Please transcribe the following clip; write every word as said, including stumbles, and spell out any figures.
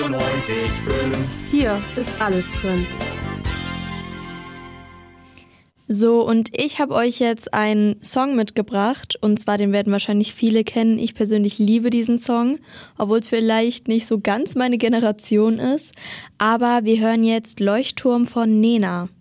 achtundneunzig Komma fünf. Hier ist alles drin. So, und ich habe euch jetzt einen Song mitgebracht, und zwar, den werden wahrscheinlich viele kennen. Ich persönlich liebe diesen Song, obwohl es vielleicht nicht so ganz meine Generation ist. Aber wir hören jetzt Leuchtturm von Nena.